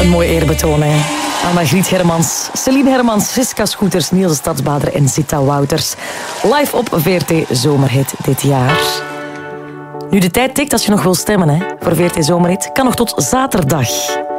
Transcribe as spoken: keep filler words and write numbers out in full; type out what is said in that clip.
een mooi eerbetoon, hè. Aan Margriet Hermans, Celine Hermans, Siska Scooters, Niels de Stadsbader en Zita Wouters. Live op V R T Zomerhit dit jaar. Nu de tijd tikt als je nog wil stemmen, hè, voor V R T Zomerhit. Kan nog tot zaterdag.